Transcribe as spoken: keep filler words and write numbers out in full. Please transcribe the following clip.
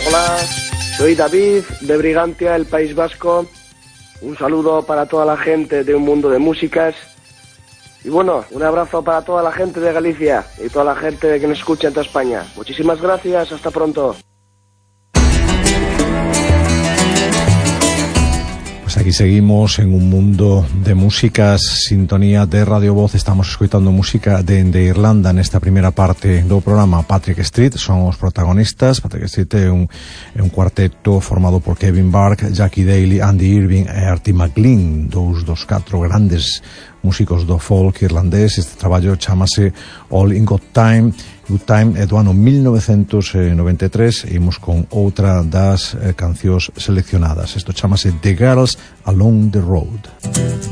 Hola, soy David de Brigantia, el País Vasco. Un saludo para toda la gente de Un Mundo de Músicas. Y bueno, un abrazo para toda la gente de Galicia y toda la gente que nos escucha en toda España. Muchísimas gracias, hasta pronto. Pues aquí seguimos en Un Mundo de Músicas, sintonía de Radio Voz. Estamos escoitando música de, de Irlanda nesta primeira parte do programa. Patrick Street son os protagonistas. Patrick Street é un, é un cuarteto formado por Kevin Burke, Jackie Daly, Andy Irving e Artie McLean, dous dos catro grandes músicos do folk irlandés. Este traballo chamase All in Good Time. Good Time é do ano mil novecentos noventa e tres. E imos con outra das eh, cancións seleccionadas. Isto chamase The Girls Along the Road.